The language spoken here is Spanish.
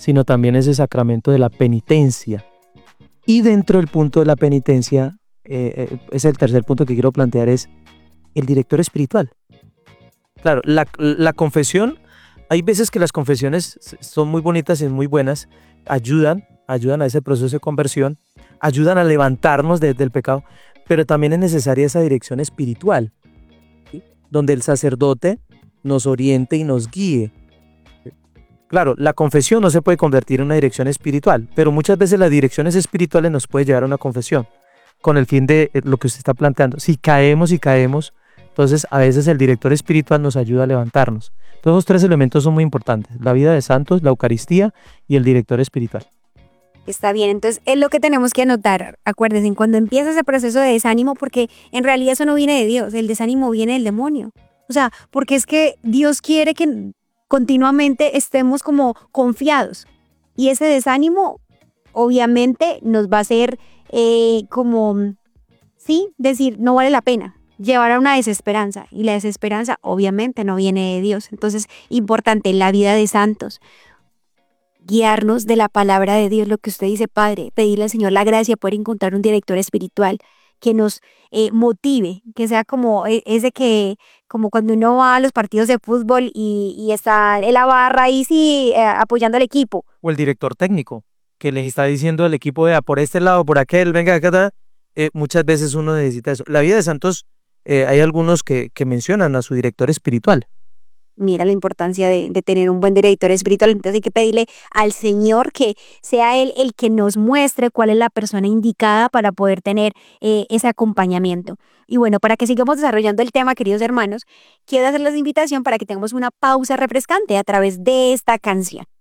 sino también ese sacramento de la penitencia. Y dentro del punto de la penitencia, es el tercer punto que quiero plantear, es el director espiritual. Claro, la confesión, hay veces que las confesiones son muy bonitas y muy buenas, ayudan a ese proceso de conversión, ayudan a levantarnos del pecado, pero también es necesaria esa dirección espiritual, ¿sí? Donde el sacerdote nos oriente y nos guíe. Claro, la confesión no se puede convertir en una dirección espiritual, pero muchas veces las direcciones espirituales nos pueden llevar a una confesión, con el fin de lo que usted está planteando. Si caemos, entonces a veces el director espiritual nos ayuda a levantarnos. Todos los tres elementos son muy importantes: la vida de santos, la Eucaristía y el director espiritual. Está bien, entonces es lo que tenemos que anotar. Acuérdense, cuando empieza ese proceso de desánimo, porque en realidad eso no viene de Dios, el desánimo viene del demonio. O sea, porque es que Dios quiere que continuamente estemos como confiados. Y ese desánimo obviamente nos va a hacer decir, no vale la pena, llevar a una desesperanza. Y la desesperanza obviamente no viene de Dios. Entonces, importante, la vida de santos. Guiarnos de la palabra de Dios, lo que usted dice, Padre, pedirle al Señor la gracia de poder encontrar un director espiritual que nos motive, que sea como ese que, como cuando uno va a los partidos de fútbol y está en la barra ahí sí apoyando al equipo. O el director técnico, que les está diciendo al equipo, vea, por este lado, por aquel, venga acá. Muchas veces uno necesita eso. La vida de santos, hay algunos que mencionan a su director espiritual. Mira la importancia de tener un buen director espiritual. Entonces hay que pedirle al Señor que sea Él el que nos muestre cuál es la persona indicada para poder tener ese acompañamiento. Y bueno, para que sigamos desarrollando el tema, queridos hermanos, quiero hacerles la invitación para que tengamos una pausa refrescante a través de esta canción.